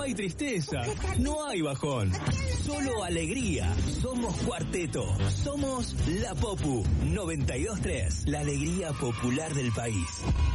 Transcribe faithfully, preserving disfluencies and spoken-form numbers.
hay tristeza, no hay bajón, solo alegría. Somos Cuarteto, somos La Popu noventa y dos tres, la alegría popular del país.